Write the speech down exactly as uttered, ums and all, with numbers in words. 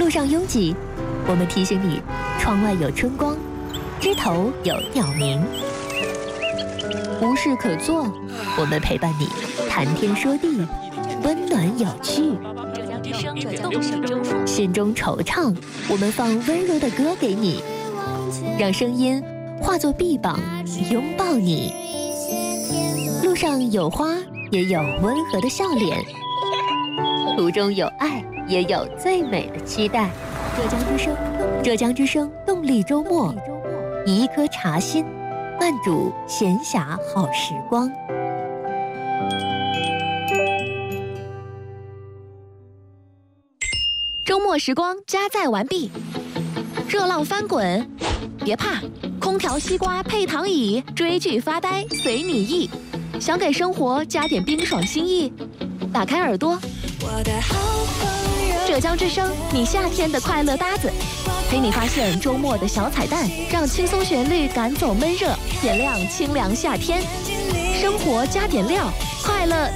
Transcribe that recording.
路上拥挤，我们提醒你，窗外有春光，枝头有鸟鸣。无事可做，我们陪伴你谈天说地，温暖有趣。心中惆怅，我们放温柔的歌给你，让声音化作臂膀，拥抱你。路上有花，也有温和的笑脸，途中有爱，也有最美的期待。浙江之声，浙江之声动力周末，以一颗茶心，慢煮闲暇好时光。 周末时光加载完毕，热浪翻滚，别怕，空调、西瓜配躺椅，追剧发呆随你意。想给生活加点冰爽心意，打开耳朵，浙江之声，你夏天的快乐搭子，陪你发现周末的小彩蛋，让轻松旋律赶走闷热，点亮清凉夏天。生活加点料，快乐